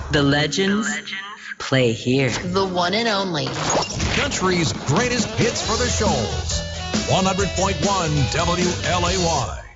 The legends play here. The one and only. Country's greatest hits for the shoals. 100.1 WLAY.